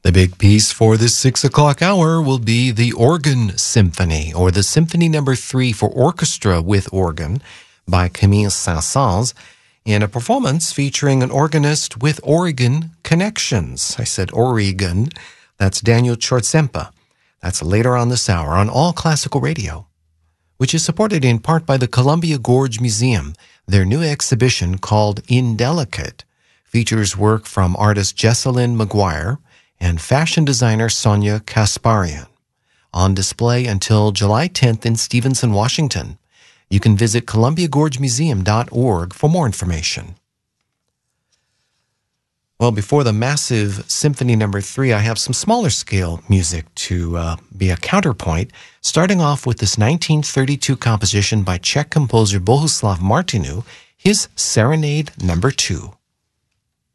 The big piece for this 6 o'clock hour will be the Organ Symphony, or the Symphony No. 3 for Orchestra with Organ by Camille Saint-Saëns, in a performance featuring an organist with Oregon connections. I said Oregon. That's Daniel Chortsempa. That's later on this hour on All Classical Radio, which is supported in part by the Columbia Gorge Museum. Their new exhibition, called Indelicate, features work from artist Jessalyn McGuire and fashion designer Sonia Kasparian. On display until July 10th in Stevenson, Washington. You can visit columbiagorgemuseum.org for more information. Well, before the massive Symphony No. 3, I have some smaller scale music to be a counterpoint, starting off with this 1932 composition by Czech composer Bohuslav Martinu, his Serenade No. 2.